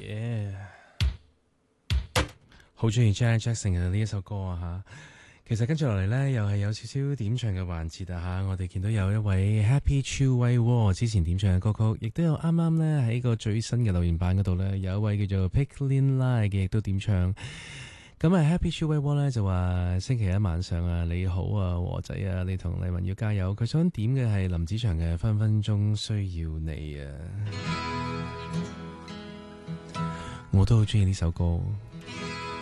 Yeah， 好中意 Janet Jackson 嘅呢一首歌啊吓。其實跟住落嚟呢，又係有少少點唱嘅環節啊吓。我哋見到有一位 Happy Chu Wei Wo 之前點唱嘅歌曲，亦都有啱啱呢喺個最新嘅留言板嗰度呢，有一位叫做 Picklin Lai 嘅亦都點唱。咁啊 Happy Chu Wei Wo 呢就話星期一晚上啊，你好啊和仔啊，你同麗文要加油。佢想點嘅係林子祥嘅分分鐘需要你啊。我都好中意呢首歌。